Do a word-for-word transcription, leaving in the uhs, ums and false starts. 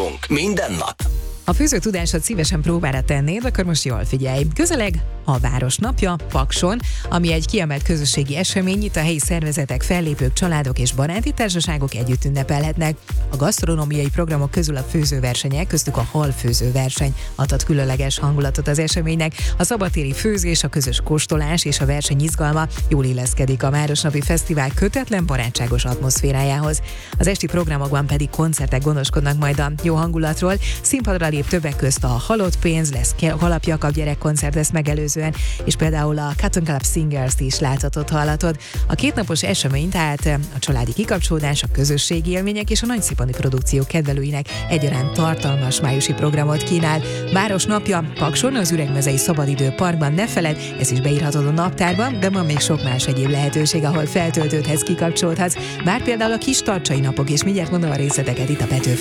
Főzünk minden nap. Ha főző tudásod szívesen próbára tennéd, akkor most jól figyelj. Közeleg a Városnapja Pakson, ami egy kiemelt közösségi esemény, itt a helyi szervezetek, fellépők, családok és baráti társaságok együtt ünnepelhetnek. A gasztronómiai programok közül a főzőversenyek, köztük a halfőzőverseny adhat különleges hangulatot az eseménynek. A szabadtéri főzés, a közös kóstolás és a verseny izgalma jól illeszkedik a Városnapi Fesztivál kötetlen, barátságos atmoszférájához. Az esti programokban pedig koncertek gondoskodnak majd a jó hangulatról. Színpadra lép többek közt a Halott pénz, lesz Kalap Jakab gyerekkoncert ezt megelőzően, és például a Cotton Club Singers-t is láthatod, hallatod. A kétnapos esemény tehát a családi kikapcsolódás, a közösségi élmények és a nagyszínpadi produkciók kedvelőinek egyaránt tartalmas májusi programot kínál. Városnapja Pakson, az Üregmezei Szabadidő Parkban, ne feledd, ez is beírhatod a naptárban, de van még sok más egyéb lehetőség, ahol feltöltődhetsz, kikapcsolódhatsz, bár például a kis tarcsai napok, és mindjárt mondom a részleteket itt a Petőfi